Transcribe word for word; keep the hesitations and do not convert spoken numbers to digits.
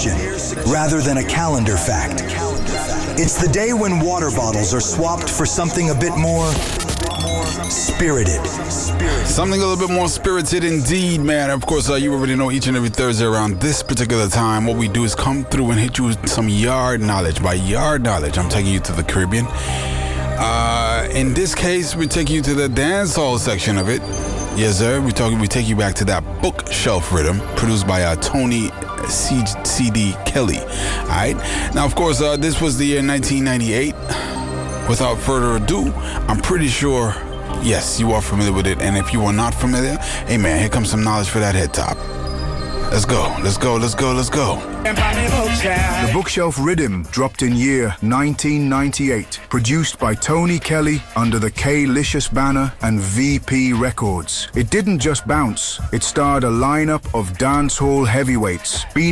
suggestion rather than a calendar fact. It's the day when water bottles are swapped for something a bit more spirited. Something a little bit more spirited indeed, man. Of course, uh, you already know each and every Thursday around this particular time, what we do is come through and hit you with some yard knowledge. By yard knowledge, I'm taking you to the Caribbean. Uh, in this case, we take you to the dancehall section of it. Yes, sir. We talk. We take you back to that bookshelf rhythm produced by uh, Tony C- C.D. Kelly. All right. Now, of course, uh, this was the year nineteen ninety-eight. Without further ado, I'm pretty sure, yes, you are familiar with it. And if you are not familiar, hey, man, here comes some knowledge for that head top. Let's go. Let's go. Let's go. Let's go. The Bookshelf Rhythm dropped in year nineteen ninety-eight, produced by Tony Kelly under the K-Licious banner and V P Records. It didn't just bounce, it starred a lineup of dancehall heavyweights.